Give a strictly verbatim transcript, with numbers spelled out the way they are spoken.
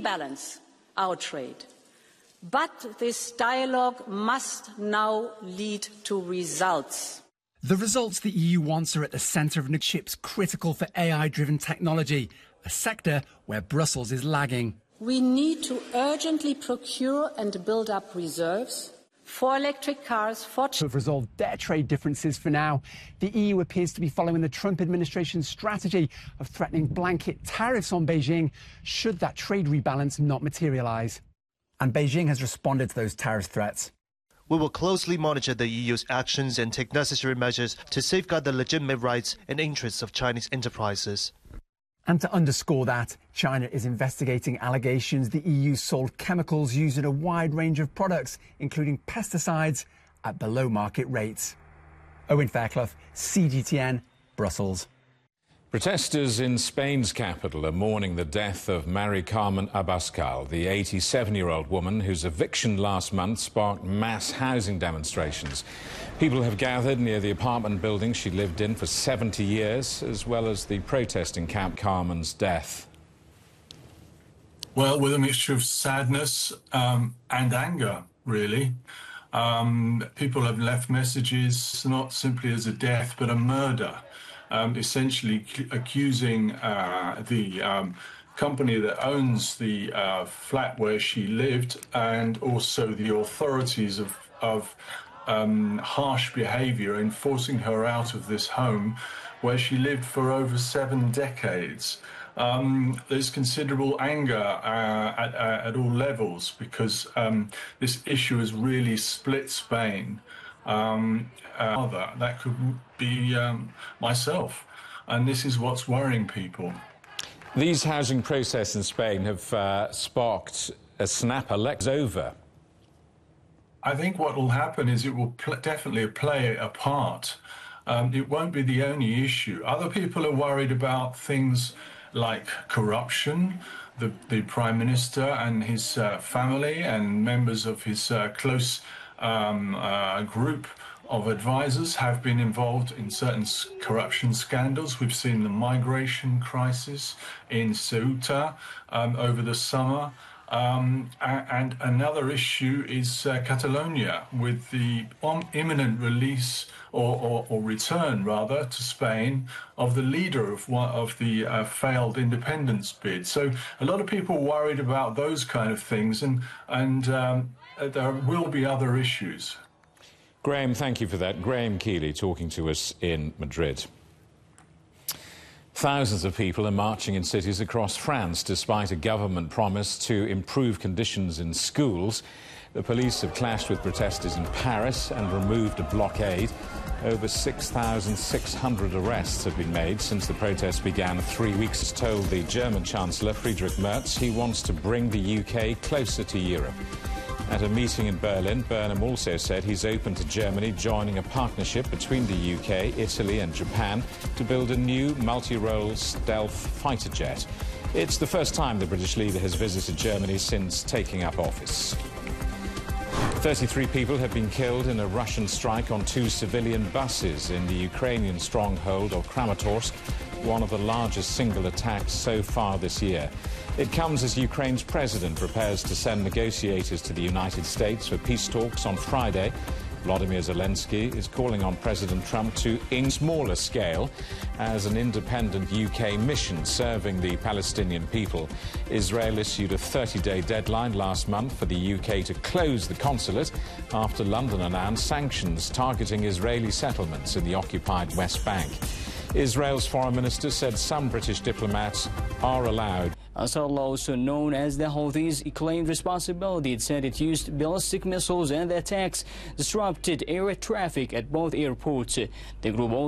rebalance our trade. But this dialogue must now lead to results. The results the E U wants are at the centre of chips critical for A I-driven technology, a sector where Brussels is lagging. We need to urgently procure and build up reserves for electric cars, for... To have resolved their trade differences for now, the E U appears to be following the Trump administration's strategy of threatening blanket tariffs on Beijing should that trade rebalance not materialise. And Beijing has responded to those tariff threats. We will closely monitor the E U's actions and take necessary measures to safeguard the legitimate rights and interests of Chinese enterprises. And to underscore that, China is investigating allegations the E U sold chemicals used in a wide range of products, including pesticides, at below market rates. Owen Fairclough, C G T N, Brussels. Protesters in Spain's capital are mourning the death of Mari Carmen Abascal, the eighty-seven-year-old woman whose eviction last month sparked mass housing demonstrations. People have gathered near the apartment building she lived in for seventy years, as well as the protesting Camp Carmen's death. Well, with a mixture of sadness um, and anger, really. Um, people have left messages, not simply as a death, but a murder. Um, essentially accusing uh, the um, company that owns the uh, flat where she lived and also the authorities of, of um, harsh behaviour in forcing her out of this home where she lived for over seven decades. Um, there's considerable anger uh, at, uh, at all levels because um, this issue has really split Spain. Um, uh, that could be um, myself, and this is what's worrying people. These housing protests in Spain have uh, sparked a snap election over. I think what will happen is it will pl definitely play a part. Um, it won't be the only issue. Other people are worried about things like corruption. The, the Prime Minister and his uh, family and members of his uh, close Um, uh, group of advisors have been involved in certain corruption scandals. We've seen the migration crisis in Ceuta um, over the summer. Um, and another issue is uh, Catalonia, with the imminent release or, or, or return, rather, to Spain of the leader of one of the uh, failed independence bid. So a lot of people worried about those kind of things, and and um, there will be other issues. Graham, thank you for that. Graham Keeley talking to us in Madrid. Thousands of people are marching in cities across France despite a government promise to improve conditions in schools. The police have clashed with protesters in Paris and removed a blockade. Over six thousand six hundred arrests have been made since the protests began three weeks ago, told the German Chancellor Friedrich Merz he wants to bring the U K closer to Europe. At a meeting in Berlin, Burnham also said he's open to Germany joining a partnership between the U K, Italy and Japan to build a new multi-role stealth fighter jet. It's the first time the British leader has visited Germany since taking up office. thirty-three people have been killed in a Russian strike on two civilian buses in the Ukrainian stronghold of Kramatorsk, one of the largest single attacks so far this year. It comes as Ukraine's president prepares to send negotiators to the United States for peace talks on Friday. Volodymyr Zelensky is calling on President Trump to, in smaller scale, as an independent U K mission serving the Palestinian people. Israel issued a thirty-day deadline last month for the U K to close the consulate after London announced sanctions targeting Israeli settlements in the occupied West Bank. Israel's foreign minister said some British diplomats are allowed. Ansarullah, also known as the Houthis, claimed responsibility. It said it used ballistic missiles and the attacks disrupted air traffic at both airports. The group also